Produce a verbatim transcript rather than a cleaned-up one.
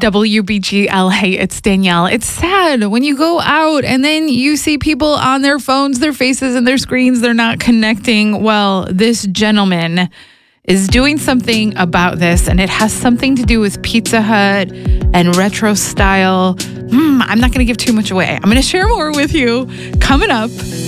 W B G L. Hey, it's Danielle. It's sad when you go out and then you see people on their phones, their faces and their screens, they're not connecting. Well, this gentleman is doing something about this, and it has something to do with Pizza Hut and retro style. Hmm, I'm not going to give too much away. I'm going to share more with you coming up